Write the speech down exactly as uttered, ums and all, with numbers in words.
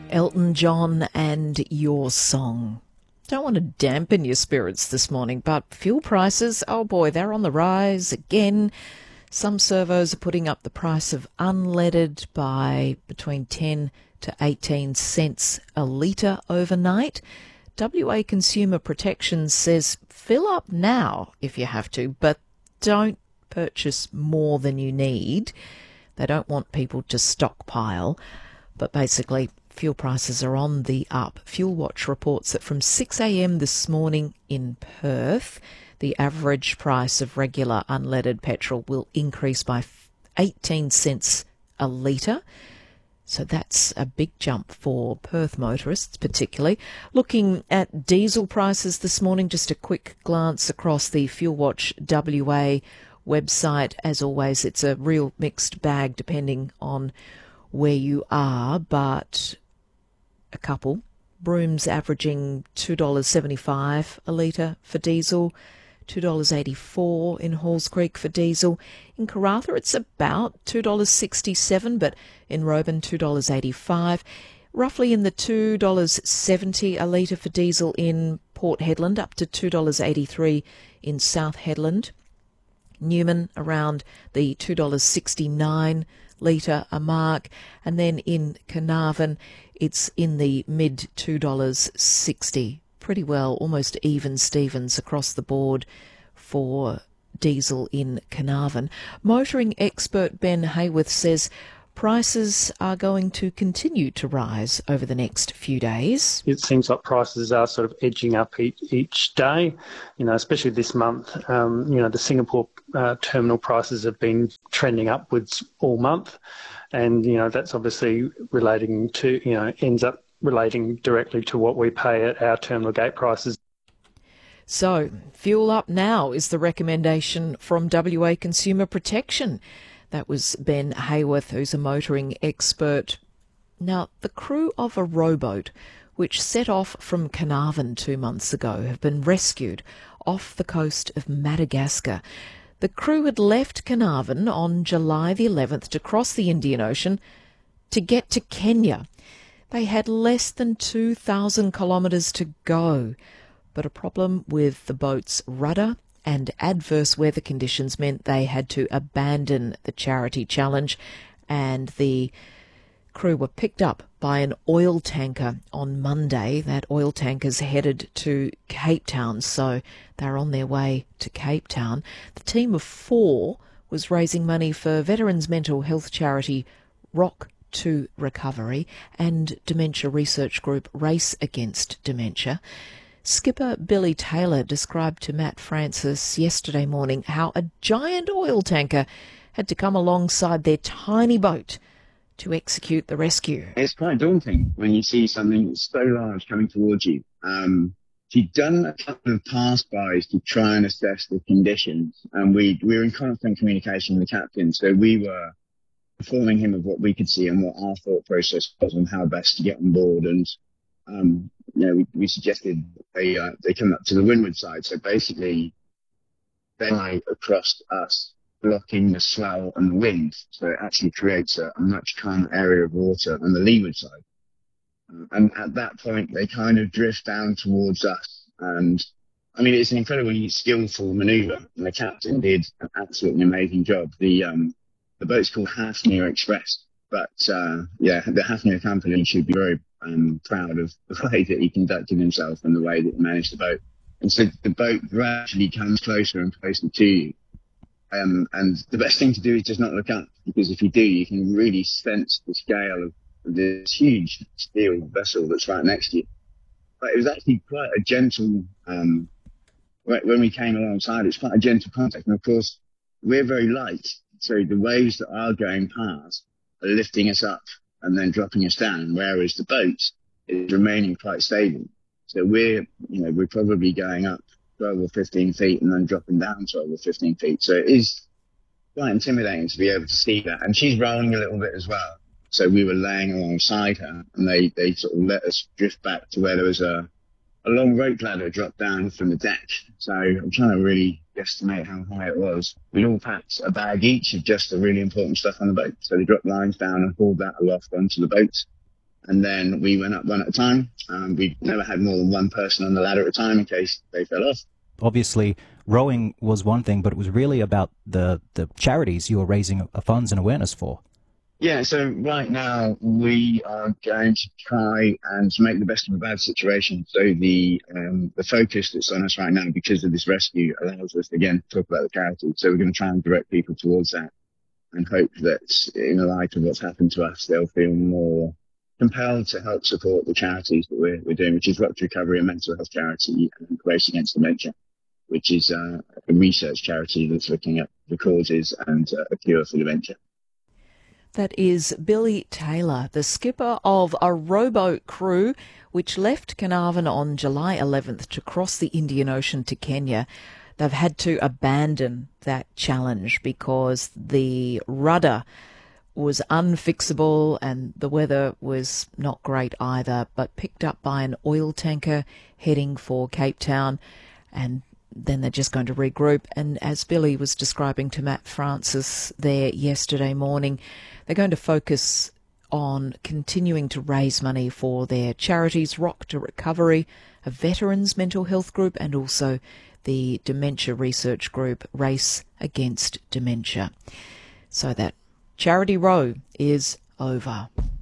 Elton John and Your Song. Don't want to dampen your spirits this morning, but fuel prices, oh boy, they're on the rise again. Some servos are putting up the price of unleaded by between ten to eighteen cents a litre overnight. W A Consumer Protection says fill up now if you have to, but don't purchase more than you need. They don't want people to stockpile, but basically fuel prices are on the up. Fuel Watch reports that from six a.m. this morning in Perth, the average price of regular unleaded petrol will increase by eighteen cents a litre. So that's a big jump for Perth motorists particularly. Looking at diesel prices this morning, just a quick glance across the Fuel Watch W A website. As always, it's a real mixed bag depending on where you are, but a couple. Broom's averaging two dollars seventy-five a litre for diesel, two dollars eighty-four in Halls Creek for diesel. In Karratha, it's about two dollars sixty-seven, but in Roban, two dollars eighty-five. Roughly in the two dollars seventy a litre for diesel in Port Hedland, up to two dollars eighty-three in South Hedland. Newman around the two dollars sixty-nine litre a mark, and then in Carnarvon it's in the mid two dollars sixty. Pretty well, almost even Stevens across the board for diesel in Carnarvon. Motoring expert Ben Hayworth says prices are going to continue to rise over the next few days. It seems like prices are sort of edging up each, each day, you know, especially this month. Um, you know, the Singapore uh, terminal prices have been trending upwards all month. And, you know, that's obviously relating to, you know, ends up relating directly to what we pay at our terminal gate prices. So, fuel up now is the recommendation from W A Consumer Protection. That was Ben Hayworth, who's a motoring expert. Now, the crew of a rowboat which set off from Carnarvon two months ago have been rescued off the coast of Madagascar. The crew had left Carnarvon on July the eleventh to cross the Indian Ocean to get to Kenya. They had less than two thousand kilometres to go, but a problem with the boat's rudder and adverse weather conditions meant they had to abandon the charity challenge, and the crew were picked up by an oil tanker on Monday. That oil tanker's headed to Cape Town, so they're on their way to Cape Town. The team of four was raising money for veterans' mental health charity Rock to Recovery and dementia research group Race Against Dementia. Skipper Billy Taylor described to Matt Francis yesterday morning how a giant oil tanker had to come alongside their tiny boat to execute the rescue. It's quite daunting when you see something so large coming towards you. Um, she'd done a couple of pass-bys to try and assess the conditions, and we, we were in constant communication with the captain, so we were informing him of what we could see and what our thought process was and how best to get on board. And um, you know, we, we suggested they uh, they come up to the windward side, so basically they lie across us, blocking the swell and the wind, so it actually creates a, a much calmer area of water on the leeward side. Uh, and at that point, they kind of drift down towards us. And I mean, it's an incredibly skillful manoeuvre, and the captain did an absolutely amazing job. The um, the boat's called Hafnia Express, but uh, yeah, the Hafnia company should be very um, proud of the way that he conducted himself and the way that he managed the boat. And so the boat gradually comes closer and closer to you. Um, and the best thing to do is just not look up, because if you do, you can really sense the scale of this huge steel vessel that's right next to you. But it was actually quite a gentle, um, when we came alongside, it's quite a gentle contact. And of course, we're very light, so the waves that are going past are lifting us up and then dropping us down, whereas the boat is remaining quite stable. So we're, you know, we're probably going up twelve or fifteen feet and then dropping down twelve or fifteen feet. So it is quite intimidating to be able to see that. And she's rolling a little bit as well. So we were laying alongside her, and they, they sort of let us drift back to where there was a, a long rope ladder dropped down from the deck. So I'm trying to really guesstimate how high it was. We'd all packed a bag each of just the really important stuff on the boat. So they dropped lines down and hauled that aloft onto the boat. And then we went up one at a time. Um, we never had more than one person on the ladder at a time in case they fell off. Obviously, rowing was one thing, but it was really about the, the charities you were raising funds and awareness for. Yeah, so right now we are going to try and make the best of a bad situation. So the um, the focus that's on us right now because of this rescue allows us, again, to talk about the charity. So we're going to try and direct people towards that and hope that in the light of what's happened to us, they'll feel more compelled to help support the charities that we're, we're doing, which is Rock to Recovery, a mental health charity, and Race Against Dementia, which is uh, a research charity that's looking at the causes and uh, a cure for dementia. That is Billy Taylor, the skipper of a rowboat crew which left Carnarvon on July eleventh to cross the Indian Ocean to Kenya. They've had to abandon that challenge because the rudder was unfixable and the weather was not great either, but picked up by an oil tanker heading for Cape Town, and then they're just going to regroup. And as Billy was describing to Matt Francis there yesterday morning, they're going to focus on continuing to raise money for their charities, Rock to Recovery, a veterans mental health group, and also the dementia research group, Race Against Dementia. So that charity row is over.